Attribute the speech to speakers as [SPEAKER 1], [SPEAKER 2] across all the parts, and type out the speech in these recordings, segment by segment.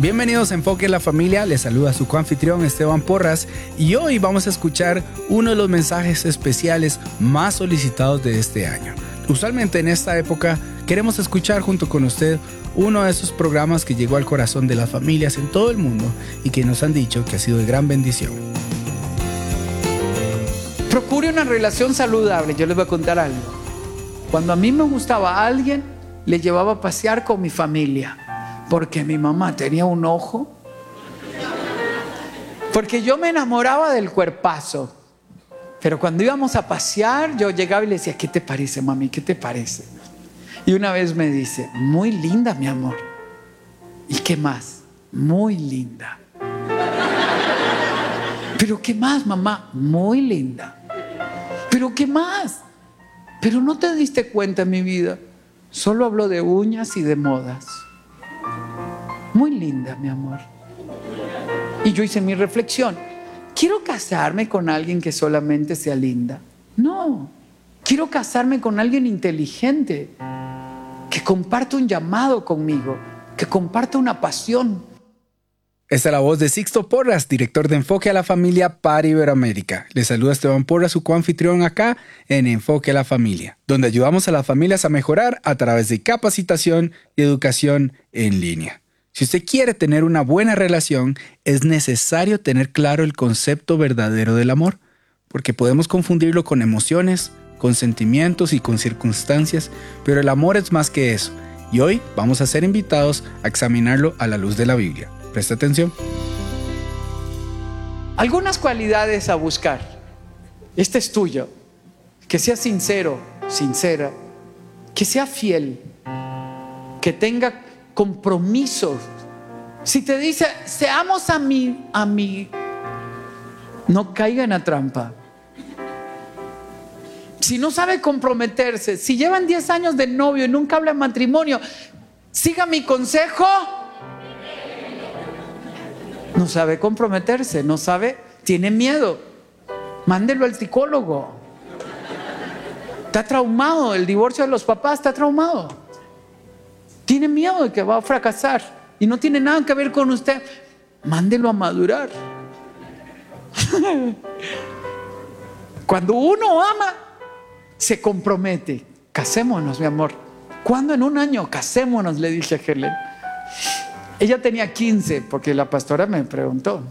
[SPEAKER 1] Bienvenidos a Enfoque en la Familia, les saluda su coanfitrión Esteban Porras y hoy vamos a escuchar uno de los mensajes especiales más solicitados de este año. Usualmente en esta época queremos escuchar junto con usted uno de esos programas que llegó al corazón de las familias en todo el mundo y que nos han dicho que ha sido de gran bendición.
[SPEAKER 2] Procure una relación saludable. Yo les voy a contar algo. Cuando a mí me gustaba a alguien, le llevaba a pasear con mi familia. Porque mi mamá tenía un ojo. Porque yo me enamoraba del cuerpazo. Pero cuando íbamos a pasear, yo llegaba y le decía, ¿qué te parece, mami? ¿Qué te parece? Y una vez me dice, muy linda, mi amor. ¿Y qué más? Muy linda. ¿Pero qué más, mamá? Muy linda. ¿Pero qué más? Pero no te diste cuenta, mi vida. Solo hablo de uñas y de modas. Muy linda, mi amor. Y yo hice mi reflexión. ¿Quiero casarme con alguien que solamente sea linda? No. Quiero casarme con alguien inteligente, que comparta un llamado conmigo, que comparta una pasión.
[SPEAKER 1] Esta es la voz de Sixto Porras, director de Enfoque a la Familia para Iberoamérica. Les saluda Esteban Porras, su coanfitrión acá en Enfoque a la Familia, donde ayudamos a las familias a mejorar a través de capacitación y educación en línea. Si usted quiere tener una buena relación, es necesario tener claro el concepto verdadero del amor, porque podemos confundirlo con emociones, con sentimientos y con circunstancias, pero el amor es más que eso. Y hoy vamos a ser invitados a examinarlo a la luz de la Biblia. Presta atención.
[SPEAKER 2] Algunas cualidades a buscar. Este es tuyo. Que sea sincero, sincera. Que sea fiel. Que tenga compromisos. Si te dice, seamos a mí, no caiga en la trampa. Si no sabe comprometerse, si llevan 10 años de novio y nunca hablan matrimonio, siga mi consejo. No sabe comprometerse, no sabe, tiene miedo. Mándelo al psicólogo. Está traumado, el divorcio de los papás está traumado. Tiene miedo de que va a fracasar y no tiene nada que ver con usted. Mándelo a madurar. Cuando uno ama, se compromete. Casémonos, mi amor. ¿Cuándo? En un año. Casémonos, le dije a Helen. Ella tenía 15, porque la pastora me preguntó.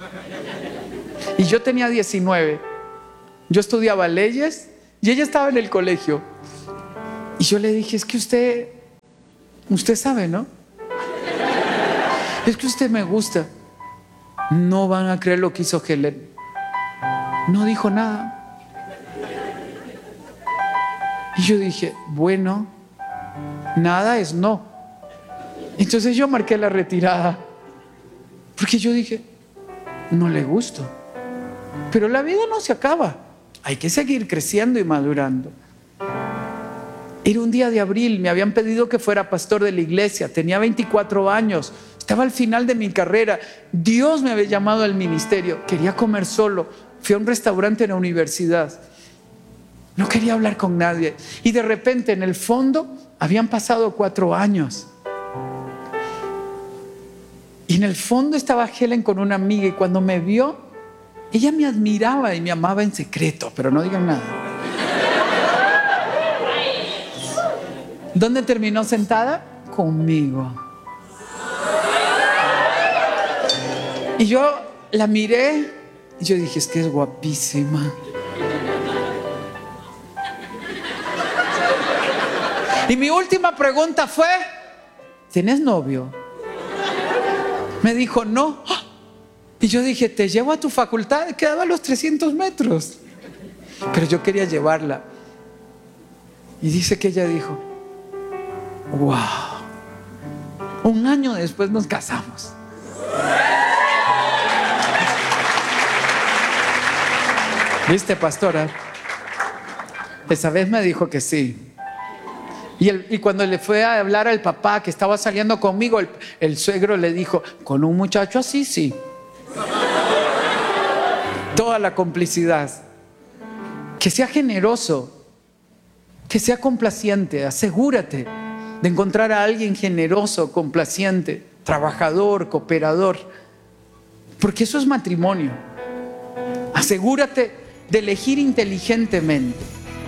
[SPEAKER 2] Y yo tenía 19. Yo estudiaba leyes y ella estaba en el colegio. Y yo le dije, es que usted sabe, ¿no? Es que usted me gusta. No van a creer lo que hizo Helen. No dijo nada. Y yo dije, bueno, nada es no. Entonces yo marqué la retirada. Porque yo dije, no le gusto. Pero la vida no se acaba. Hay que seguir creciendo y madurando. Era un día de abril, me habían pedido que fuera pastor de la iglesia, tenía 24 años, estaba al final de mi carrera, Dios me había llamado al ministerio, quería comer solo, fui a un restaurante en la universidad, no quería hablar con nadie y de repente en el fondo habían pasado 4 años y en el fondo estaba Helen con una amiga y cuando me vio, ella me admiraba y me amaba en secreto, pero no digan nada. ¿Dónde terminó sentada? Conmigo. Y yo la miré y yo dije, es que es guapísima. Y mi última pregunta fue, ¿tienes novio? Me dijo, no. Y yo dije, te llevo a tu facultad. Quedaba a los 300 metros. Pero yo quería llevarla. Y dice que ella dijo, wow, 1 año después nos casamos. ¿Viste, pastora? Esa vez me dijo que sí. Y cuando le fue a hablar al papá que estaba saliendo conmigo, el suegro le dijo, con un muchacho así, sí. Toda la complicidad. Que sea generoso, que sea complaciente. Asegúrate de encontrar a alguien generoso, complaciente. trabajador, cooperador. Porque eso es matrimonio. Asegúrate de elegir inteligentemente.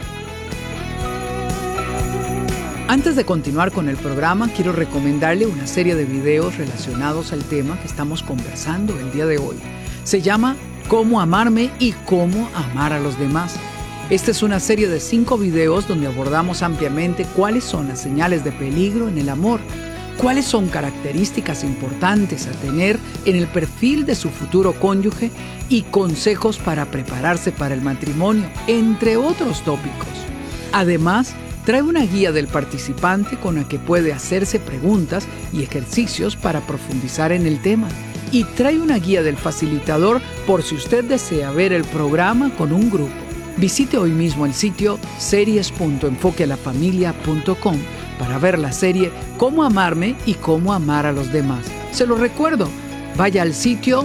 [SPEAKER 2] Antes de continuar con el programa, quiero recomendarle una serie de videos relacionados al tema que estamos conversando el día de hoy. Se llama Cómo amarme y cómo amar a los demás. Esta es una serie de 5 videos donde abordamos ampliamente cuáles son las señales de peligro en el amor, cuáles son características importantes a tener en el perfil de su futuro cónyuge y consejos para prepararse para el matrimonio, entre otros tópicos. Además, trae una guía del participante con la que puede hacerse preguntas y ejercicios para profundizar en el tema. Y trae una guía del facilitador por si usted desea ver el programa con un grupo. Visite hoy mismo el sitio series.enfoquealafamilia.com para ver la serie Cómo amarme y cómo amar a los demás. Se lo recuerdo, vaya al sitio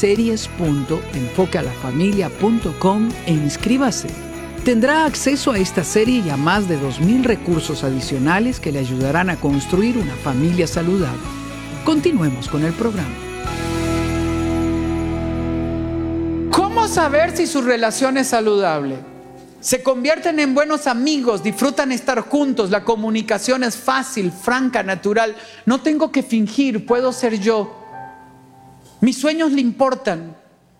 [SPEAKER 2] series.enfoquealafamilia.com e inscríbase. Tendrá acceso a esta serie y a más de 2,000 recursos adicionales que le ayudarán a construir una familia saludable. Continuemos con el programa. ¿Cómo saber si su relación es saludable? Se convierten en buenos amigos, disfrutan estar juntos, la comunicación es fácil, franca, natural. No tengo que fingir, puedo ser yo. Mis sueños le importan.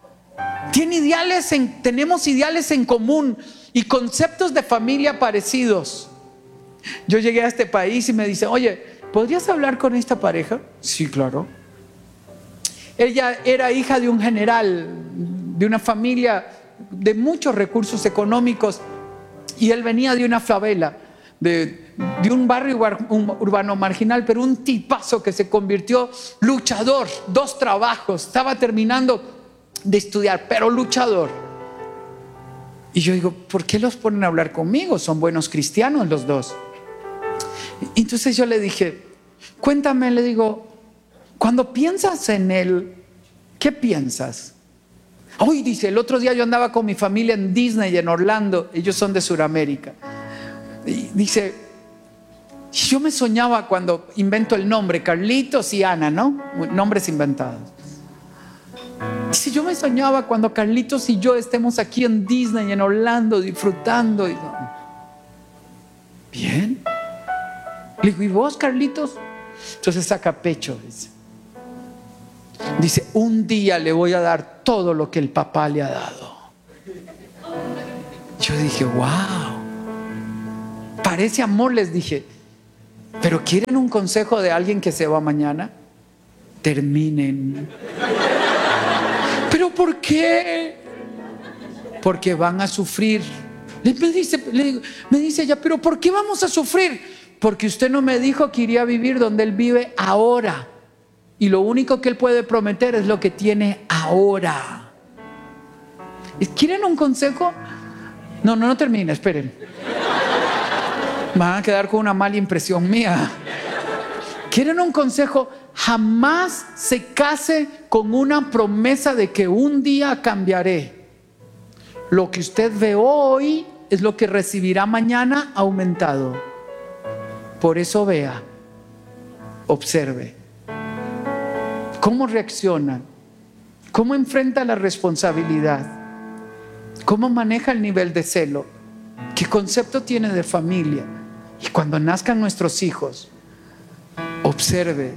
[SPEAKER 2] Tenemos ideales en común y conceptos de familia parecidos. Yo llegué a este país y me dicen, oye, ¿podrías hablar con esta pareja? Sí, claro. Ella era hija de un general, de una familia de muchos recursos económicos, y él venía de una favela, de un barrio urbano marginal, pero un tipazo que se convirtió luchador, 2 trabajos, estaba terminando de estudiar, pero luchador. Y yo digo, ¿por qué los ponen a hablar conmigo? Son buenos cristianos los dos. Entonces yo le dije, cuéntame, le digo, cuando piensas en él, ¿qué piensas? Hoy dice, el otro día yo andaba con mi familia en Disney, en Orlando, ellos son de Sudamérica. Y dice, yo me soñaba cuando invento el nombre, Carlitos y Ana, ¿no? Nombres inventados. Dice, yo me soñaba cuando Carlitos y yo estemos aquí en Disney, en Orlando, disfrutando. Bien. Le digo, ¿y vos, Carlitos? Entonces saca pecho. Dice, un día le voy a dar todo lo que el papá le ha dado. Yo dije, wow. Parece amor, les dije. Pero ¿quieren un consejo de alguien que se va mañana? Terminen. ¿Pero por qué? Porque van a sufrir. Me dice ella, ¿pero por qué vamos a sufrir? Porque usted no me dijo que iría a vivir donde él vive ahora. Y lo único que él puede prometer es lo que tiene ahora. ¿Quieren un consejo? No termine, esperen. Van a quedar con una mala impresión mía. ¿Quieren un consejo? Jamás se case con una promesa de que un día cambiaré. Lo que usted ve hoy es lo que recibirá mañana aumentado. Por eso vea, observe. ¿Cómo reacciona? ¿Cómo enfrenta la responsabilidad? ¿Cómo maneja el nivel de celo? ¿Qué concepto tiene de familia? Y cuando nazcan nuestros hijos, observe.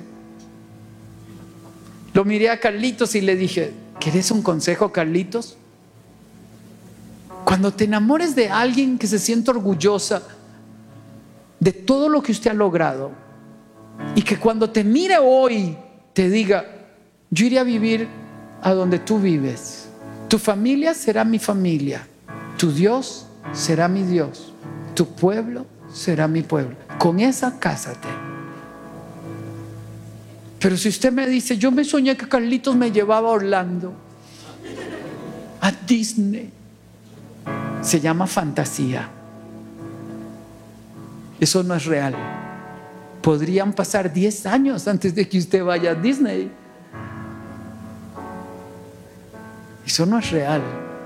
[SPEAKER 2] Lo miré a Carlitos y le dije, ¿querés un consejo, Carlitos? Cuando te enamores de alguien que se siente orgullosa de todo lo que usted ha logrado, y que cuando te mire hoy te diga, yo iré a vivir a donde tú vives, tu familia será mi familia, tu Dios será mi Dios, tu pueblo será mi pueblo, con esa cásate. Pero si usted me dice, yo me soñé que Carlitos me llevaba a Orlando, a Disney, se llama fantasía. Eso no es real. Podrían pasar 10 años antes de que usted vaya a Disney. Eso no es real.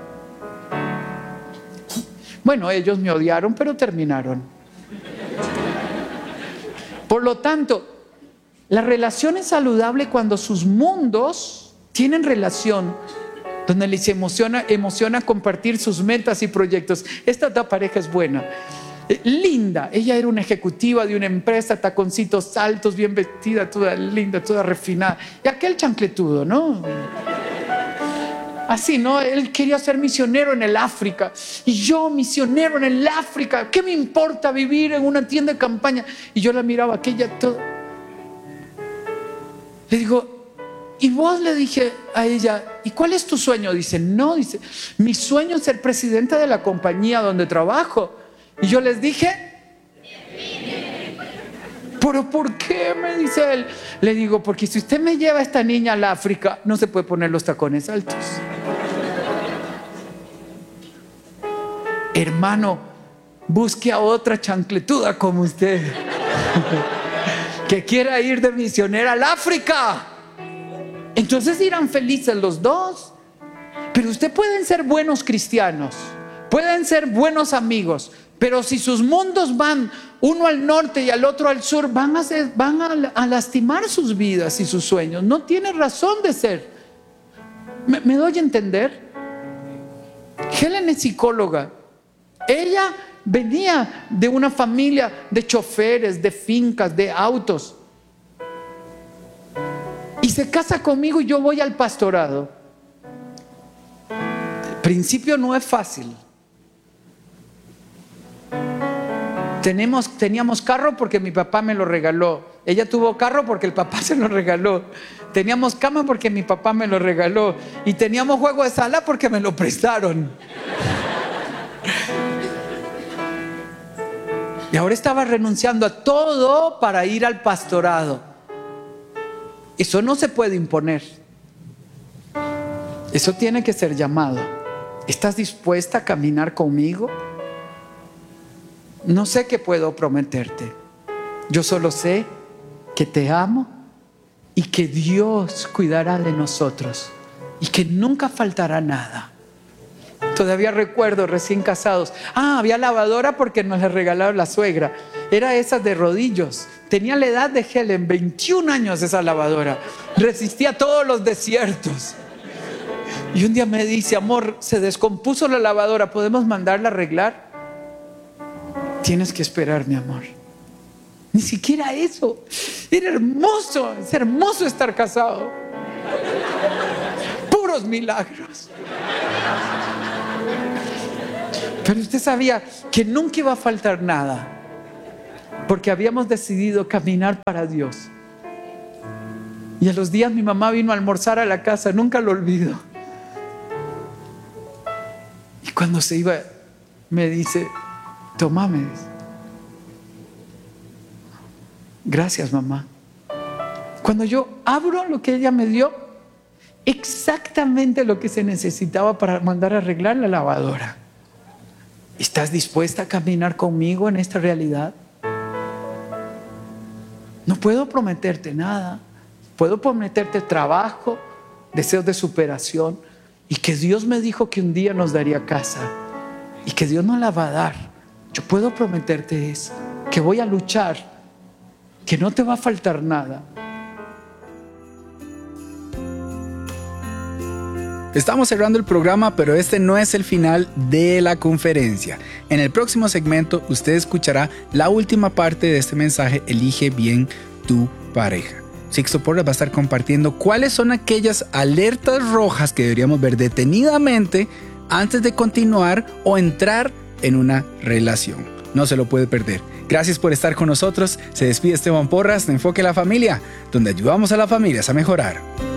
[SPEAKER 2] Bueno, ellos me odiaron, pero terminaron. Por lo tanto, La relación es saludable cuando sus mundos tienen relación, donde les emociona compartir sus metas y proyectos. Esta pareja es buena, linda. Ella era una ejecutiva de una empresa, taconcitos altos, bien vestida, toda linda, toda refinada. Y aquel chancletudo, ¿no? Así, ¿no? Él quería ser misionero en el África. Y yo, misionero en el África, ¿qué me importa vivir en una tienda de campaña? Y yo la miraba, aquella toda. Le digo, y vos, le dije a ella, ¿y cuál es tu sueño? Dice, no, dice, mi sueño es ser presidenta de la compañía donde trabajo. Y yo les dije, ¿pero por qué? Me dice él. Le digo, porque si usted me lleva a esta niña al África, no se puede poner los tacones altos. Hermano, busque a otra chancletuda como usted que quiera ir de misionera al África. Entonces irán felices los dos. Pero ustedes pueden ser buenos cristianos, pueden ser buenos amigos, pero si sus mundos van uno al norte y al otro al sur, van a lastimar sus vidas y sus sueños. No tiene razón de ser. ¿Me doy a entender? Helen es psicóloga. Ella venía de una familia de choferes, de fincas, de autos. Y se casa conmigo y yo voy al pastorado. Al principio no es fácil. Teníamos carro porque mi papá me lo regaló. Ella tuvo carro porque el papá se lo regaló. Teníamos cama porque mi papá me lo regaló. Y teníamos juego de sala porque me lo prestaron. Y ahora estaba renunciando a todo para ir al pastorado. Eso no se puede imponer. Eso tiene que ser llamado. ¿Estás dispuesta a caminar conmigo? No sé qué puedo prometerte. Yo solo sé que te amo y que Dios cuidará de nosotros y que nunca faltará nada. Todavía recuerdo recién casados. Había lavadora porque nos la regalaron la suegra. Era esa de rodillos. Tenía la edad de Helen, 21 años esa lavadora. Resistía todos los desiertos. Y un día me dice, amor, se descompuso la lavadora, ¿podemos mandarla a arreglar? Tienes que esperar, mi amor. Ni siquiera eso. Era hermoso, es hermoso estar casado. Puros milagros. Pero usted sabía que nunca iba a faltar nada, porque habíamos decidido caminar para Dios. Y a los días mi mamá vino a almorzar a la casa, nunca lo olvido. Y cuando se iba, me dice, toma, me dice. Gracias, mamá. Cuando yo abro lo que ella me dio, exactamente lo que se necesitaba para mandar a arreglar la lavadora. ¿Estás dispuesta a caminar conmigo en esta realidad? No puedo prometerte nada. Puedo prometerte trabajo, deseos de superación, y que Dios me dijo que un día nos daría casa y que Dios nos la va a dar. Yo puedo prometerte eso, que voy a luchar, que no te va a faltar nada.
[SPEAKER 1] Estamos cerrando el programa, pero este no es el final de la conferencia. En el próximo segmento usted escuchará la última parte de este mensaje, Elige bien tu pareja. Sixto Porras va a estar compartiendo cuáles son aquellas alertas rojas que deberíamos ver detenidamente antes de continuar o entrar en una relación. No se lo puede perder. Gracias por estar con nosotros. Se despide Esteban Porras de Enfoque a la Familia, donde ayudamos a las familias a mejorar.